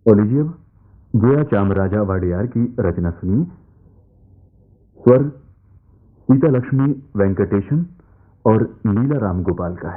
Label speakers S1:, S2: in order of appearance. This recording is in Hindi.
S1: और लीजिए अब जया चामराजा वाडियार की रचना सुनिए। स्वर सीता लक्ष्मी वेंकटेशन और लीला राम गोपाल का है।